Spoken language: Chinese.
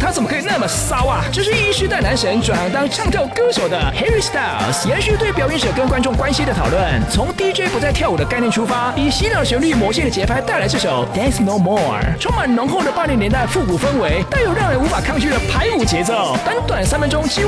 他怎么可以那么骚啊？这是一世代男神转行当唱跳歌手的 Harry Styles， 延续对表演者跟观众关系的讨论，从 DJ 不再跳舞的概念出发，以洗脑旋律、魔性的节拍带来这首 Dance No More， 充满浓厚的80年代复古氛围，带有让人无法抗拒的排舞节奏。短短3分钟，几乎